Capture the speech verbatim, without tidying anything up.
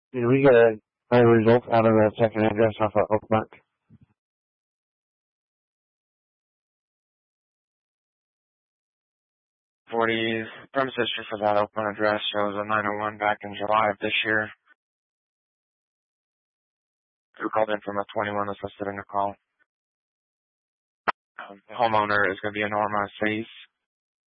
Did we get a, a result out of the second address off of Oakmont? forty premise history for that Oakmont address shows a nine oh one back in July of this year. Who called in from a twenty-one that's listed in the call. Um, the homeowner is going to be a Norma Sace.